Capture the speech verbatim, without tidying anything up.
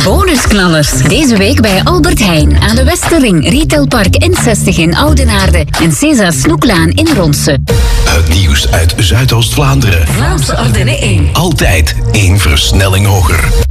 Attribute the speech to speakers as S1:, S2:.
S1: Bonusknallers. Deze week bij Albert Heijn aan de Westerring, Retailpark N zestig in Oudenaarde en Cesa Snoeklaan in Ronsen.
S2: Het nieuws uit Zuidoost-Vlaanderen.
S1: Vlaams Ardennen één.
S2: Altijd één versnelling hoger.